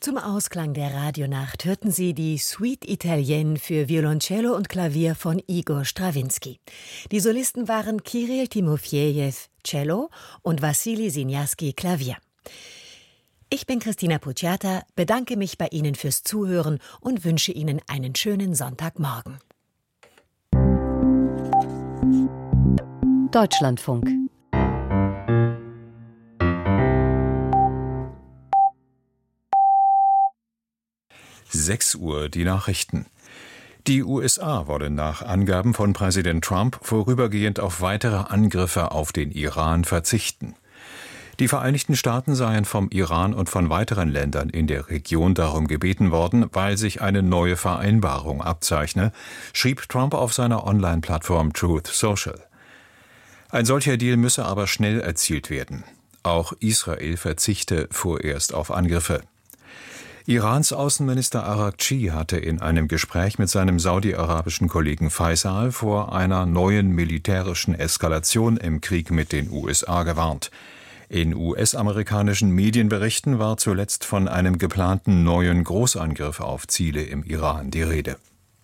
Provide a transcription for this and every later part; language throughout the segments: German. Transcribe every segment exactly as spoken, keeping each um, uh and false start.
Zum Ausklang der Radionacht hörten Sie die Suite Italienne für Violoncello und Klavier von Igor Strawinski. Die Solisten waren Kirill Timofejew, Cello, und Wassili Sinjaski, Klavier. Ich bin Christina Pucciata, bedanke mich bei Ihnen fürs Zuhören und wünsche Ihnen einen schönen Sonntagmorgen. Deutschlandfunk. sechs Uhr, die Nachrichten. Die U S A wollen nach Angaben von Präsident Trump vorübergehend auf weitere Angriffe auf den Iran verzichten. Die Vereinigten Staaten seien vom Iran und von weiteren Ländern in der Region darum gebeten worden, weil sich eine neue Vereinbarung abzeichne, schrieb Trump auf seiner Online-Plattform Truth Social. Ein solcher Deal müsse aber schnell erzielt werden. Auch Israel verzichte vorerst auf Angriffe. Irans Außenminister Araghchi hatte in einem Gespräch mit seinem saudi-arabischen Kollegen Faisal vor einer neuen militärischen Eskalation im Krieg mit den U S A gewarnt. In U S-amerikanischen Medienberichten war zuletzt von einem geplanten neuen Großangriff auf Ziele im Iran die Rede.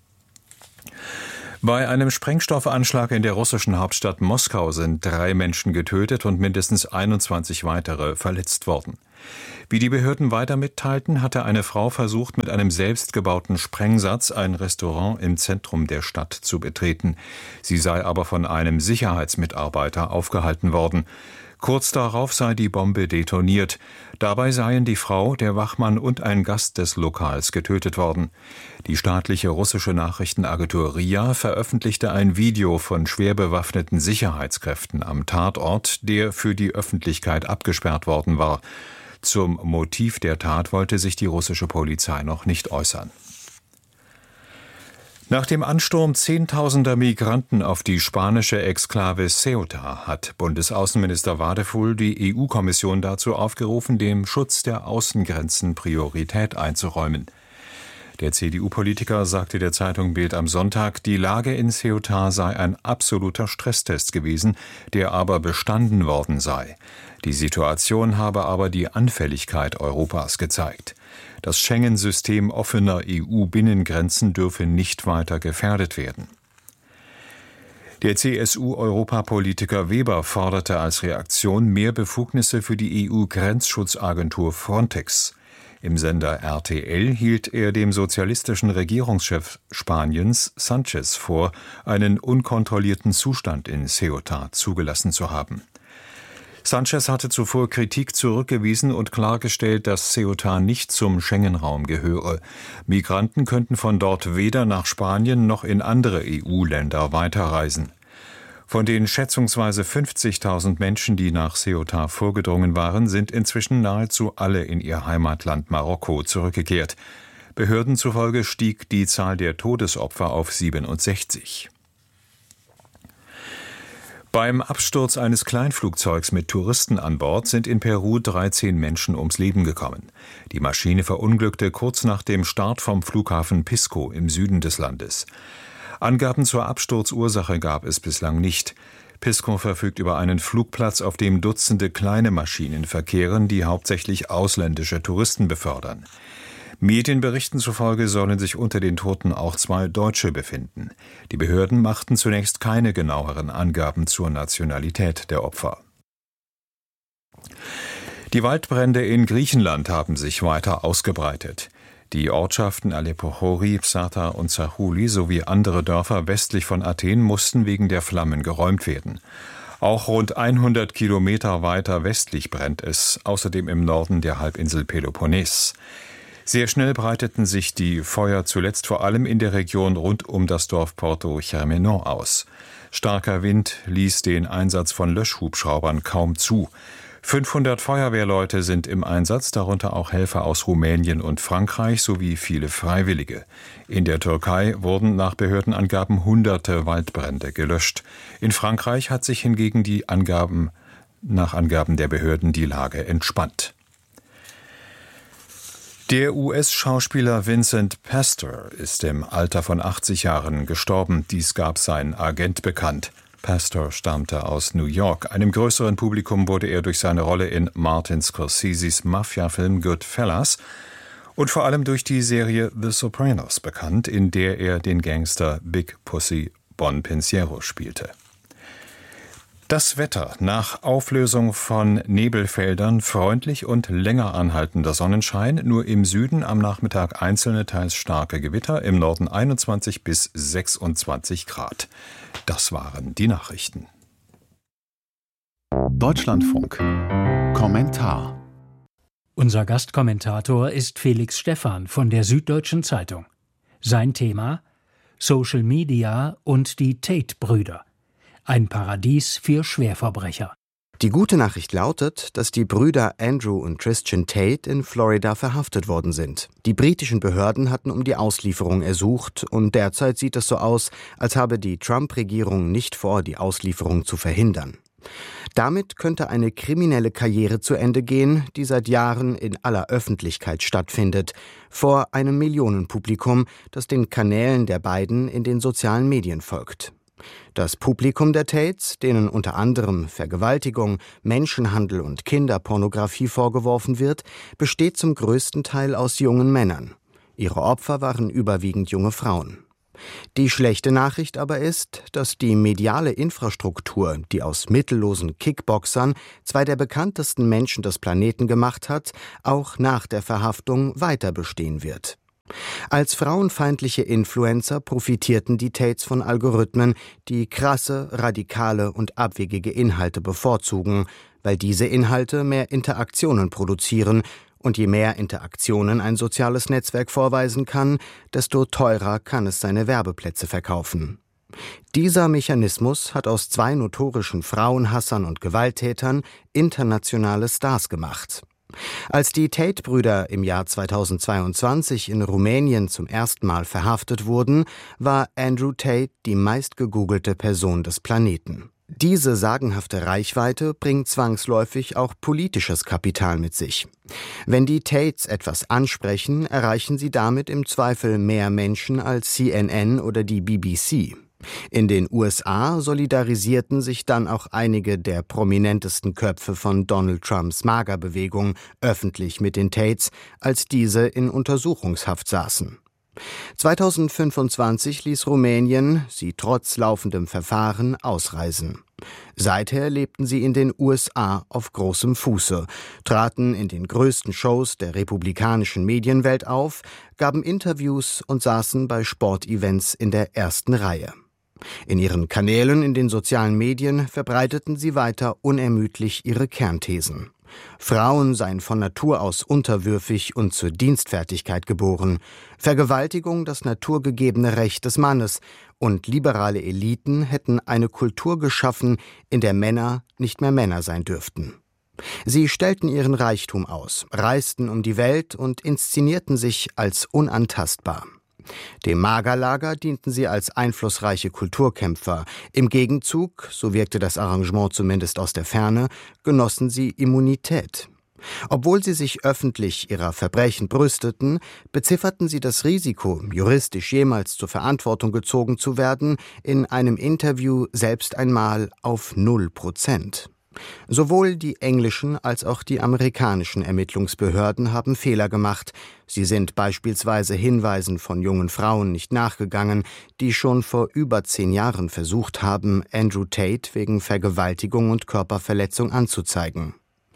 Bei einem Sprengstoffanschlag in der russischen Hauptstadt Moskau sind drei Menschen getötet und mindestens einundzwanzig weitere verletzt worden. Wie die Behörden weiter mitteilten, hatte eine Frau versucht, mit einem selbstgebauten Sprengsatz ein Restaurant im Zentrum der Stadt zu betreten. Sie sei aber von einem Sicherheitsmitarbeiter aufgehalten worden. Kurz darauf sei die Bombe detoniert. Dabei seien die Frau, der Wachmann und ein Gast des Lokals getötet worden. Die staatliche russische Nachrichtenagentur R I A veröffentlichte ein Video von schwer bewaffneten Sicherheitskräften am Tatort, der für die Öffentlichkeit abgesperrt worden war. Zum Motiv der Tat wollte sich die russische Polizei noch nicht äußern. Nach dem Ansturm zehntausender Migranten auf die spanische Exklave Ceuta hat Bundesaußenminister Wadefull die E U-Kommission dazu aufgerufen, dem Schutz der Außengrenzen Priorität einzuräumen. Der C D U-Politiker sagte der Zeitung Bild am Sonntag, die Lage in Ceuta sei ein absoluter Stresstest gewesen, der aber bestanden worden sei. Die Situation habe aber die Anfälligkeit Europas gezeigt. Das Schengen-System offener E U-Binnengrenzen dürfe nicht weiter gefährdet werden. Der C S U-Europapolitiker Weber forderte als Reaktion mehr Befugnisse für die E U-Grenzschutzagentur Frontex. Im Sender R T L hielt er dem sozialistischen Regierungschef Spaniens Sánchez vor, einen unkontrollierten Zustand in Ceuta zugelassen zu haben. Sánchez hatte zuvor Kritik zurückgewiesen und klargestellt, dass Ceuta nicht zum Schengen-Raum gehöre. Migranten könnten von dort weder nach Spanien noch in andere E U-Länder weiterreisen. Von den schätzungsweise fünfzigtausend Menschen, die nach Ceuta vorgedrungen waren, sind inzwischen nahezu alle in ihr Heimatland Marokko zurückgekehrt. Behörden zufolge stieg die Zahl der Todesopfer auf siebenundsechzig. Beim Absturz eines Kleinflugzeugs mit Touristen an Bord sind in Peru dreizehn Menschen ums Leben gekommen. Die Maschine verunglückte kurz nach dem Start vom Flughafen Pisco im Süden des Landes. Angaben zur Absturzursache gab es bislang nicht. Pisco verfügt über einen Flugplatz, auf dem Dutzende kleine Maschinen verkehren, die hauptsächlich ausländische Touristen befördern. Medienberichten zufolge sollen sich unter den Toten auch zwei Deutsche befinden. Die Behörden machten zunächst keine genaueren Angaben zur Nationalität der Opfer. Die Waldbrände in Griechenland haben sich weiter ausgebreitet. Die Ortschaften Aleppo-Chori, Psata und Zachouli sowie andere Dörfer westlich von Athen mussten wegen der Flammen geräumt werden. Auch rund hundert Kilometer weiter westlich brennt es, außerdem im Norden der Halbinsel Peloponnes. Sehr schnell breiteten sich die Feuer zuletzt vor allem in der Region rund um das Dorf Porto Germenon aus. Starker Wind ließ den Einsatz von Löschhubschraubern kaum zu. fünfhundert Feuerwehrleute sind im Einsatz, darunter auch Helfer aus Rumänien und Frankreich sowie viele Freiwillige. In der Türkei wurden nach Behördenangaben hunderte Waldbrände gelöscht. In Frankreich hat sich hingegen die Angaben, nach Angaben der Behörden die Lage entspannt. Der U S-Schauspieler Vincent Pastor ist im Alter von achtzig Jahren gestorben. Dies gab sein Agent bekannt. Pastor stammte aus New York. Einem größeren Publikum wurde er durch seine Rolle in Martin Scorseses Mafia-Film Goodfellas Und vor allem durch die Serie The Sopranos bekannt, in der er den Gangster Big Pussy Bon Pensiero spielte. Das Wetter: Nach Auflösung von Nebelfeldern freundlich und länger anhaltender Sonnenschein, nur im Süden am Nachmittag einzelne, teils starke Gewitter, im Norden einundzwanzig bis sechsundzwanzig Grad. Das waren die Nachrichten. Deutschlandfunk. Kommentar. Unser Gastkommentator ist Felix Stephan von der Süddeutschen Zeitung. Sein Thema: Social Media und die Tate-Brüder. Ein Paradies für Schwerverbrecher. Die gute Nachricht lautet, dass die Brüder Andrew und Christian Tate in Florida verhaftet worden sind. Die britischen Behörden hatten um die Auslieferung ersucht und derzeit sieht es so aus, als habe die Trump-Regierung nicht vor, die Auslieferung zu verhindern. Damit könnte eine kriminelle Karriere zu Ende gehen, die seit Jahren in aller Öffentlichkeit stattfindet, vor einem Millionenpublikum, das den Kanälen der beiden in den sozialen Medien folgt. Das Publikum der Tates, denen unter anderem Vergewaltigung, Menschenhandel und Kinderpornografie vorgeworfen wird, besteht zum größten Teil aus jungen Männern. Ihre Opfer waren überwiegend junge Frauen. Die schlechte Nachricht aber ist, dass die mediale Infrastruktur, die aus mittellosen Kickboxern zwei der bekanntesten Menschen des Planeten gemacht hat, auch nach der Verhaftung weiter bestehen wird. Als frauenfeindliche Influencer profitierten die Tates von Algorithmen, die krasse, radikale und abwegige Inhalte bevorzugen, weil diese Inhalte mehr Interaktionen produzieren. Und je mehr Interaktionen ein soziales Netzwerk vorweisen kann, desto teurer kann es seine Werbeplätze verkaufen. Dieser Mechanismus hat aus zwei notorischen Frauenhassern und Gewalttätern internationale Stars gemacht. Als die Tate-Brüder im Jahr zweitausendzweiundzwanzig in Rumänien zum ersten Mal verhaftet wurden, war Andrew Tate die meistgegoogelte Person des Planeten. Diese sagenhafte Reichweite bringt zwangsläufig auch politisches Kapital mit sich. Wenn die Tates etwas ansprechen, erreichen sie damit im Zweifel mehr Menschen als C N N oder die B B C. In den U S A solidarisierten sich dann auch einige der prominentesten Köpfe von Donald Trumps MAGA-Bewegung öffentlich mit den Tates, als diese in Untersuchungshaft saßen. zweitausendfünfundzwanzig ließ Rumänien sie trotz laufendem Verfahren ausreisen. Seither lebten sie in den U S A auf großem Fuße, traten in den größten Shows der republikanischen Medienwelt auf, gaben Interviews und saßen bei Sportevents in der ersten Reihe. In ihren Kanälen in den sozialen Medien verbreiteten sie weiter unermüdlich ihre Kernthesen. Frauen seien von Natur aus unterwürfig und zur Dienstfertigkeit geboren, Vergewaltigung das naturgegebene Recht des Mannes und liberale Eliten hätten eine Kultur geschaffen, in der Männer nicht mehr Männer sein dürften. Sie stellten ihren Reichtum aus, reisten um die Welt und inszenierten sich als unantastbar. Dem MAGA-Lager dienten sie als einflussreiche Kulturkämpfer. Im Gegenzug, so wirkte das Arrangement zumindest aus der Ferne, genossen sie Immunität. Obwohl sie sich öffentlich ihrer Verbrechen brüsteten, bezifferten sie das Risiko, juristisch jemals zur Verantwortung gezogen zu werden, in einem Interview selbst einmal auf null Prozent. Sowohl die englischen als auch die amerikanischen Ermittlungsbehörden haben Fehler gemacht. Sie sind beispielsweise Hinweisen von jungen Frauen nicht nachgegangen, die schon vor über zehn Jahren versucht haben, Andrew Tate wegen Vergewaltigung und Körperverletzung anzuzeigen.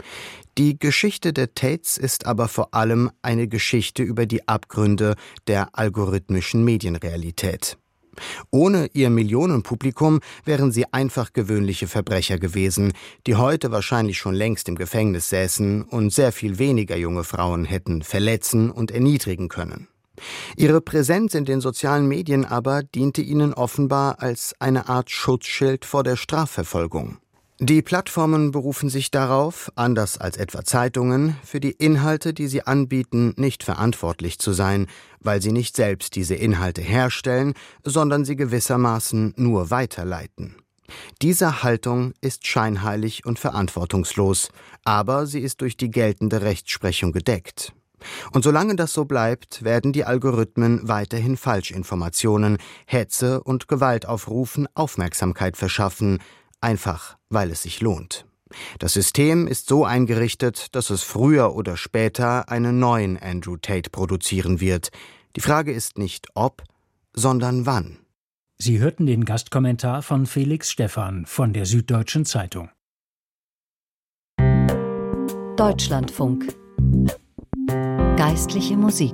Die Geschichte der Tates ist aber vor allem eine Geschichte über die Abgründe der algorithmischen Medienrealität. Ohne ihr Millionenpublikum wären sie einfach gewöhnliche Verbrecher gewesen, die heute wahrscheinlich schon längst im Gefängnis säßen und sehr viel weniger junge Frauen hätten verletzen und erniedrigen können. Ihre Präsenz in den sozialen Medien aber diente ihnen offenbar als eine Art Schutzschild vor der Strafverfolgung. Die Plattformen berufen sich darauf, anders als etwa Zeitungen, für die Inhalte, die sie anbieten, nicht verantwortlich zu sein, weil sie nicht selbst diese Inhalte herstellen, sondern sie gewissermaßen nur weiterleiten. Diese Haltung ist scheinheilig und verantwortungslos, aber sie ist durch die geltende Rechtsprechung gedeckt. Und solange das so bleibt, werden die Algorithmen weiterhin Falschinformationen, Hetze und Gewaltaufrufen Aufmerksamkeit verschaffen, einfach weil es sich lohnt. Das System ist so eingerichtet, dass es früher oder später einen neuen Andrew Tate produzieren wird. Die Frage ist nicht ob, sondern wann. Sie hörten den Gastkommentar von Felix Stephan von der Süddeutschen Zeitung. Deutschlandfunk. Geistliche Musik.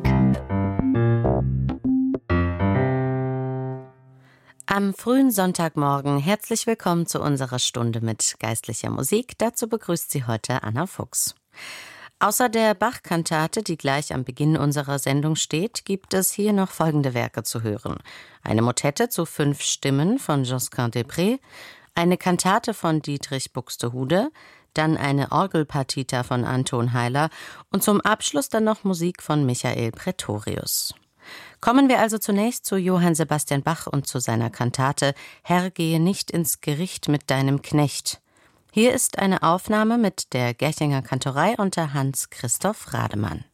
Am frühen Sonntagmorgen herzlich willkommen zu unserer Stunde mit geistlicher Musik. Dazu begrüßt Sie heute Anna Fuchs. Außer der Bach-Kantate, die gleich am Beginn unserer Sendung steht, gibt es hier noch folgende Werke zu hören. Eine Motette zu fünf Stimmen von Josquin des Près, eine Kantate von Dietrich Buxtehude, dann eine Orgelpartita von Anton Heiler und zum Abschluss dann noch Musik von Michael Praetorius. Kommen wir also zunächst zu Johann Sebastian Bach und zu seiner Kantate »Herr, gehe nicht ins Gericht mit deinem Knecht«. Hier ist eine Aufnahme mit der Gerchinger Kantorei unter Hans Christoph Rademann.